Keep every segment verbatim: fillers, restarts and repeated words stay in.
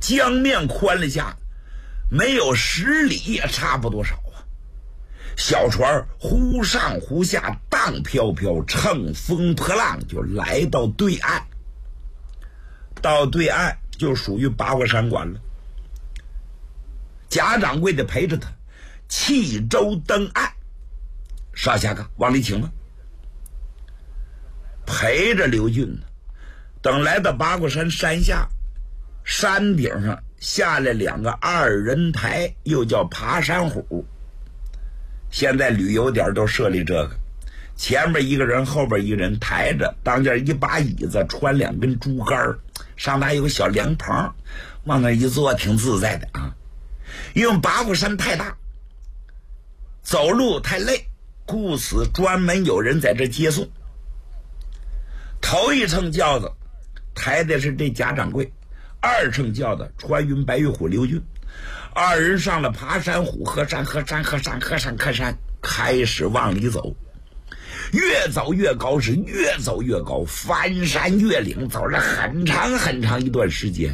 江面宽了下，没有十里也差不多少啊。小船忽上忽下，荡飘飘，乘风破浪，就来到对岸。到对岸就属于八卦山关了。贾掌柜的陪着他弃舟登岸，上下岗往里请吧。陪着刘俊呢，等来到八卦山山下，山顶上下来两个二人台，又叫爬山虎。现在旅游点都设立这个，前面一个人，后边一个人抬着，当间一把椅子，穿两根竹竿，上面有个小凉棚，往那一坐挺自在的啊。因为八卦山太大，走路太累，故此专门有人在这接送。头一乘轿子抬的是这贾掌柜，二乘轿子穿云白玉虎刘俊，二人上了爬山虎，河山河山河山河山河山，开始往里走。越走越高，是越走越高，翻山越岭，走了很长很长一段时间。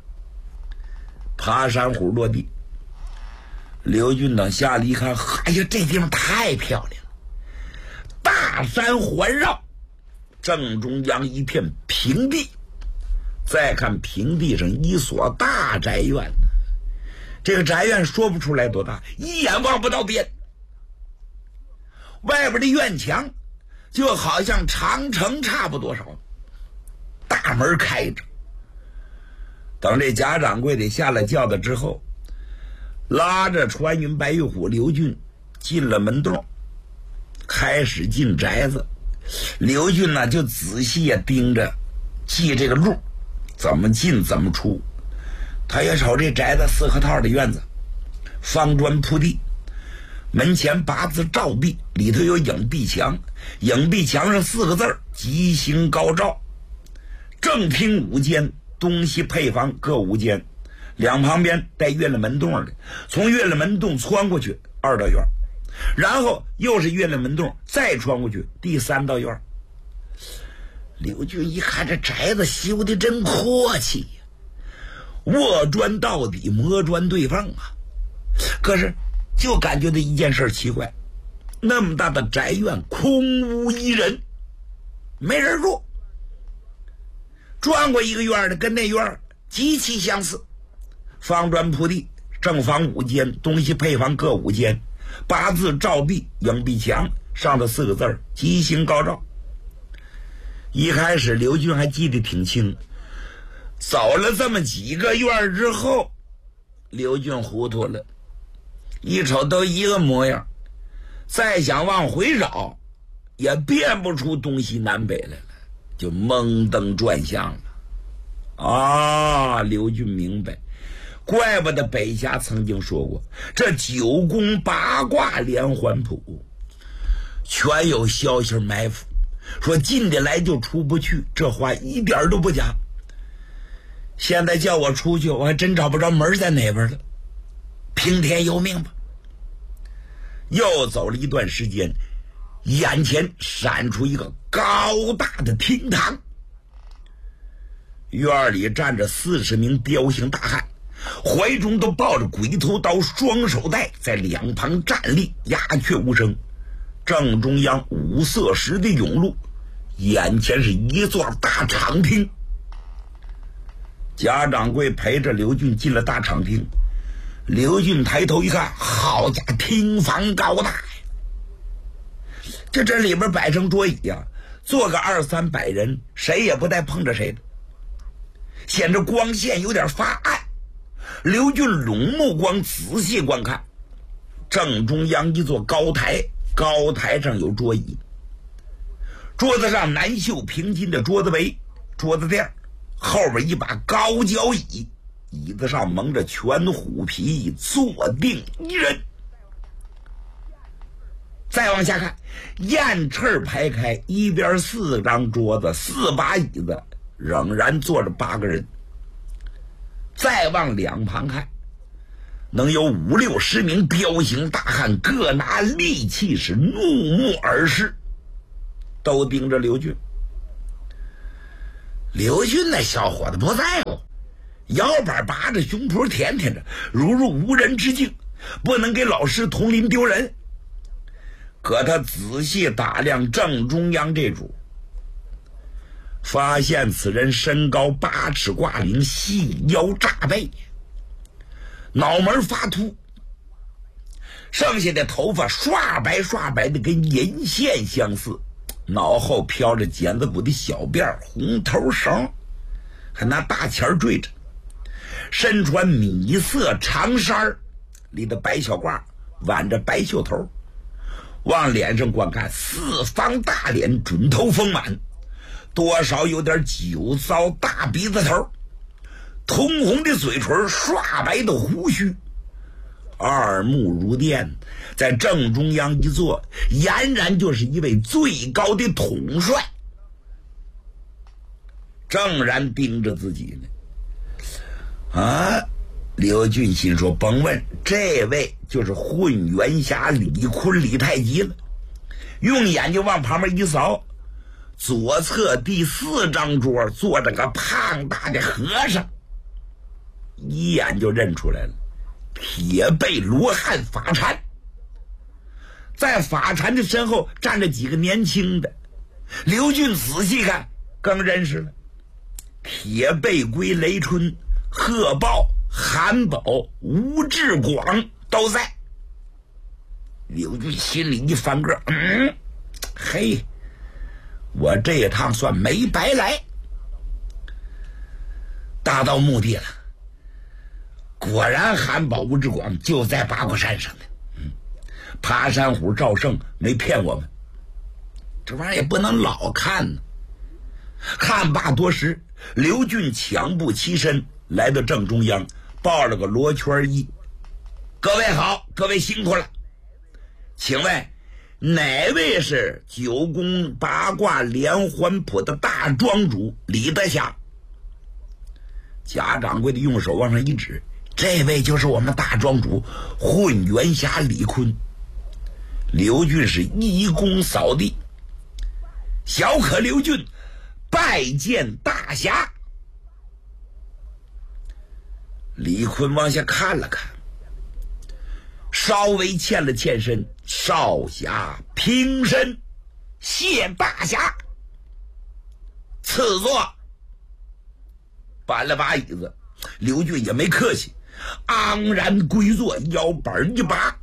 爬山虎落地，刘俊等下来一看，哎呀，这地方太漂亮了，大山环绕，正中央一片平地，再看平地上一所大宅院，这个宅院说不出来多大，一眼望不到边。外边的院墙就好像长城差不多少，大门开着。等这贾掌柜的下了轿子之后，拉着穿云白玉虎刘俊进了门洞，开始进宅子。刘俊呢就仔细也盯着记这个路，怎么进怎么出。他也瞅这宅子四合套的院子，方砖铺地，门前八字照壁，里头有影壁墙，影壁墙上四个字吉星高照。正厅五间，东西配房各五间，两旁边带院了门洞的，从院了门洞穿过去二道院，然后又是院了门洞，再穿过去第三道院。刘俊一看这宅子修的真阔气呀，卧砖到底，磨砖对缝啊。可是就感觉到一件事奇怪，那么大的宅院空无一人，没人住。转过一个院的跟那院极其相似，方砖铺地，正房五间，东西配房各五间，八字照壁，影壁墙，上头四个字吉星高照。一开始刘俊还记得挺清，走了这么几个院之后，刘俊糊涂了，一瞅都一个模样，再想往回找也辨不出东西南北来了，就蒙灯转向了。啊，刘俊明白，怪不得北侠曾经说过，这九宫八卦连环谱全有消息埋伏，说进得来就出不去，这话一点都不假。现在叫我出去，我还真找不着门在哪边了，听天由命吧。又走了一段时间，眼前闪出一个高大的厅堂，院里站着四十名彪形大汉，怀中都抱着鬼头刀，双手带，在两旁站立，鸦雀无声。正中央五色石的甬路，眼前是一座大敞厅。贾掌柜陪着刘俊进了大敞厅，刘俊抬头一看，好家伙，厅房高大呀！这这里边摆成桌椅呀、啊，坐个二三百人，谁也不带碰着谁的，显着光线有点发暗。刘俊拢目光仔细观看，正中央一座高台，高台上有桌椅，桌子上南绣平金的桌子围，桌子垫，后边一把高脚椅，椅子上蒙着全虎皮，坐定一人。再往下看，燕翅排开，一边四张桌子，四把椅子，仍然坐着八个人。再往两旁看，能有五六十名彪形大汉，各拿利器，是怒目而视，都盯着刘俊。刘俊那小伙子不在乎， 摇板拔着胸脯舔舔着，如入无人之境，不能给老师佟林丢人。可他仔细打量正中央这主，发现此人身高八尺挂领，细腰炸背，脑门发秃，剩下的头发刷白刷白的跟银线相似，脑后飘着剪子骨的小辫，红头绳还拿大钱坠着，身穿米色长衫里的白小褂，挽着白袖头，往脸上观看，四方大脸，准头丰满，多少有点酒糟大鼻子头，通红的嘴唇，刷白的胡须，二目如电，在正中央一坐，俨然就是一位最高的统帅，正然盯着自己呢。啊，刘俊心说甭问，这位就是混元侠李坤李太极了。用眼睛往旁边一扫，左侧第四张桌坐着个胖大的和尚，一眼就认出来了，铁背罗汉法禅。在法禅的身后站着几个年轻的，刘俊仔细看更认识了，铁背龟雷春、贺豹、韩宝、吴志广都在。刘俊心里一翻个，嗯，嘿，我这一趟算没白来。达到目的了，果然韩宝、吴志广就在八卦山上呢。嗯，爬山虎赵胜没骗我们，这玩意儿也不能老看呢。看罢多时，刘俊抢步起身来到正中央，抱了个罗圈衣。各位好，各位辛苦了，请问哪位是九宫八卦连环谱的大庄主李德祥？贾掌柜的用手往上一指，这位就是我们大庄主混元侠李坤。刘俊是一躬扫地，小可刘俊拜见大侠。李坤往下看了看，稍微欠了欠身，少侠平身，谢大侠。赐座。搬了把椅子，刘俊也没客气，昂然归坐，腰板一拔。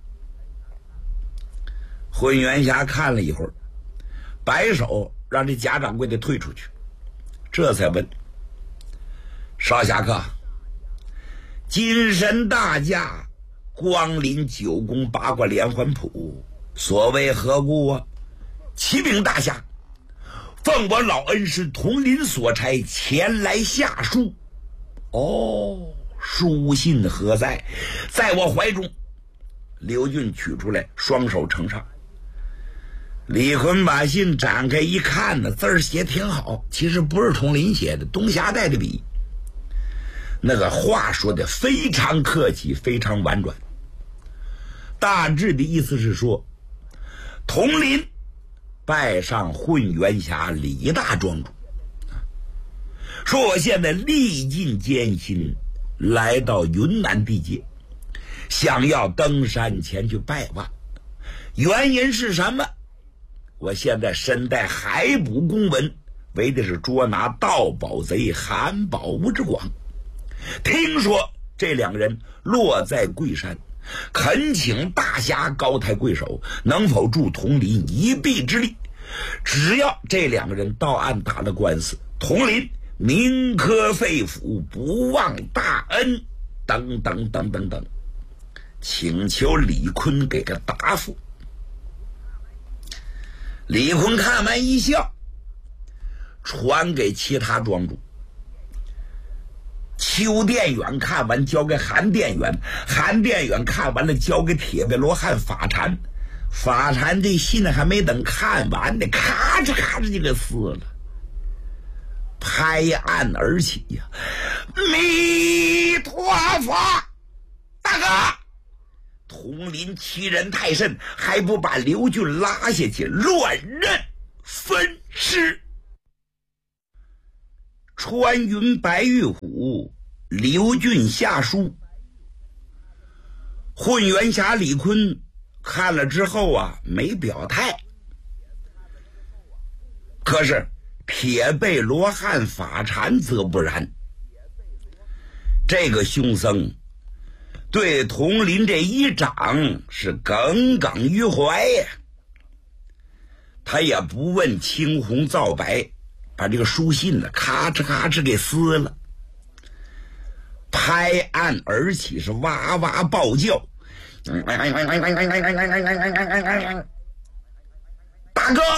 混元侠看了一会儿，摆手让这贾掌柜的退出去，这才问：少侠客，金神大驾光临九宫八卦连环谱，所谓何故啊？启禀大侠，奉我老恩师佟林所差，前来下书。哦，书信何在？在我怀中。刘俊取出来，双手呈上。李坤把信展开一看呢，字儿写挺好，其实不是佟林写的，东霞带的笔。那个话说的非常客气，非常婉转。大致的意思是说，佟林拜上混元侠李大庄主，说我现在历尽艰辛来到云南地界，想要登山前去拜望，原因是什么？我现在身带海捕公文，为的是捉拿盗宝贼韩宝、吴志广。听说这两人落在贵山，恳请大侠高抬贵手，能否助佟林一臂之力？只要这两个人到案打了官司，佟林铭刻肺腑，不忘大恩，等等等等等，请求李坤给个答复。李坤看完一笑，传给其他庄主。邱殿远看完交给韩殿远，韩殿远看完了交给铁背罗汉法禅。法禅这信还没等看完呢，咔哧咔哧就给撕了，拍案而起呀！弥陀佛，大哥，佟林欺人太甚，还不把刘俊拉下去，乱刃分尸。穿云白玉虎， 刘俊下书。混元侠李坤看了之后啊，没表态。可是铁背罗汉法禅则不然，这个凶僧对佟林这一掌是耿耿于怀呀。他也不问青红皂白，把这个书信呢咔哧咔哧给撕了，拍案而起，是哇哇暴叫。大哥，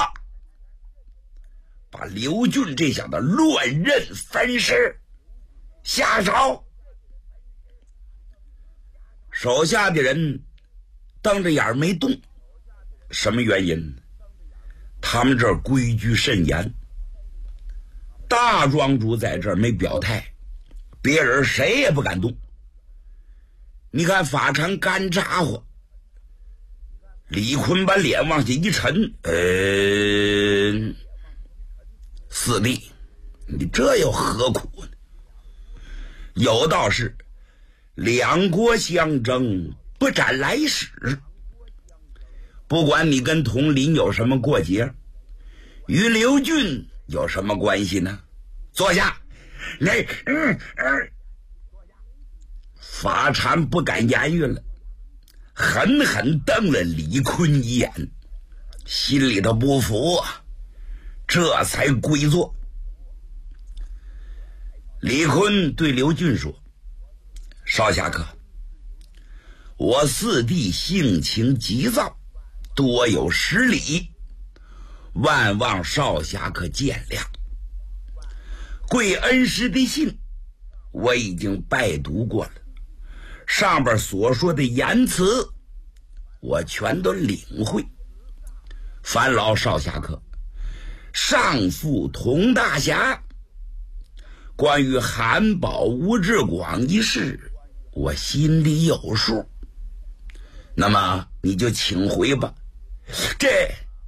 把刘俊这小子乱刃分尸，下手！手下的人瞪着眼没动，什么原因？他们这儿规矩甚严，大庄主在这儿没表态，别人谁也不敢动。你看法禅干咋呼，李坤把脸往下一沉，呃，四弟，你这又何苦呢？有道是两国相争，不斩来使。不管你跟佟林有什么过节，与刘俊有什么关系呢？坐下。那嗯嗯，法禅不敢言语了，狠狠瞪了李坤一眼，心里头不服啊，这才归坐。李坤对刘俊说：“少侠客，我四弟性情急躁，多有失礼，万望少侠客见谅。贵恩师的信我已经拜读过了，上边所说的言辞我全都领会。烦劳少侠客上复佟大侠，关于韩宝吴志广一事我心里有数，那么你就请回吧。”这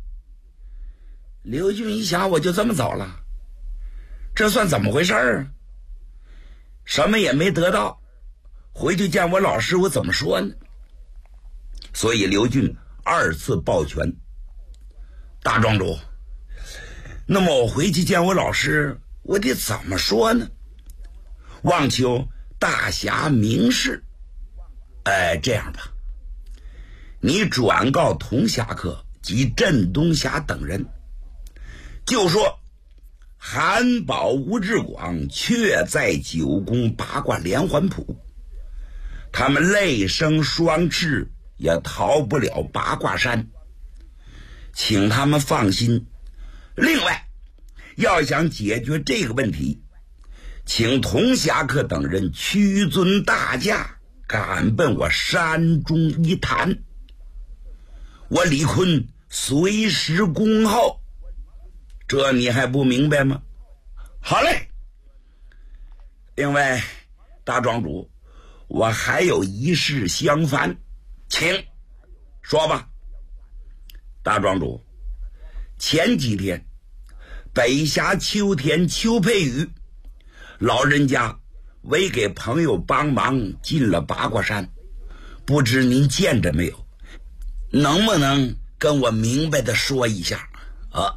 刘俊一想，我就这么走了，这算怎么回事啊？什么也没得到，回去见我老师我怎么说呢？所以刘俊二次抱拳：“大庄主，那么我回去见我老师我得怎么说呢？望求大侠明示。哎，这样吧，你转告佟侠客及镇东侠等人，就说韩宝吴志广确在九宫八卦连环谱，他们泪生双翅也逃不了八卦山，请他们放心。另外要想解决这个问题，请佟侠客等人屈尊大驾，赶奔我山中一谈，我李坤随时恭候。这你还不明白吗？好嘞。另外大庄主，我还有一事相烦，请说吧。大庄主，前几天北峡秋田邱佩宇老人家为给朋友帮忙进了八卦山，不知您见着没有？能不能跟我明白的说一下啊？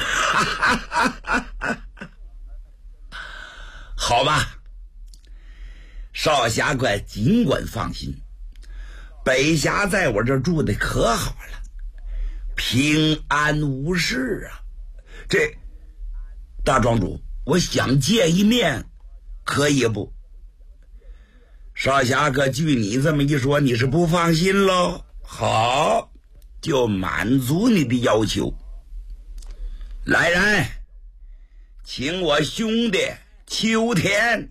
呃、好吧，少侠怪尽管放心，北峡在我这住的可好了，平安无事啊。这大庄主，我想见一面可以不？少侠客据你这么一说，你是不放心喽？好，就满足你的要求。来人，请我兄弟秋田。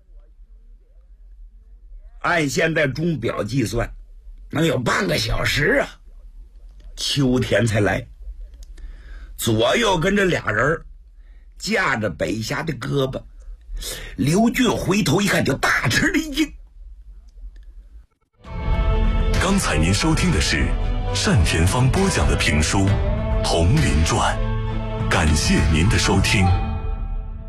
按现在钟表计算，能有半个小时啊，秋田才来。左右跟着俩人架着北峡的胳膊，刘俊回头一看，就大吃了一惊。 刚才您收听的是单田芳播讲的评书《铜林传》，感谢您的收听。